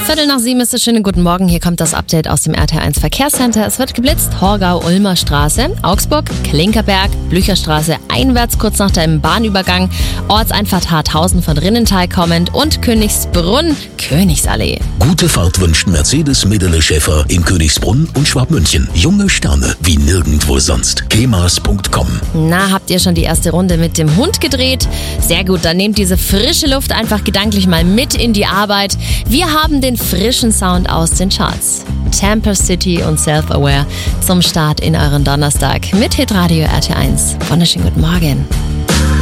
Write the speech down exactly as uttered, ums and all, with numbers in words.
Viertel nach sieben ist es. Schönen guten Morgen. Hier kommt das Update aus dem R T L eins Verkehrscenter. Es wird geblitzt. Horgau-Ulmer Straße, Augsburg, Klinkerberg, Blücherstraße einwärts, kurz nach dem Bahnübergang, Ortseinfahrt Harthausen von Rinnental kommend und Königsbrunn, Königsallee. Gute Fahrt wünscht Mercedes Medele Schäfer in Königsbrunn und Schwabmünchen. Junge Sterne wie nirgendwo sonst. kemas punkt com. Na, habt ihr schon die erste Runde mit dem Hund gedreht? Sehr gut, dann nehmt diese frische Luft einfach gedanklich mal mit in die Arbeit. Wir haben den frischen Sound aus den Charts. Tampa City und Self-Aware zum Start in euren Donnerstag mit Hitradio R T eins. Wunderschönen guten Morgen.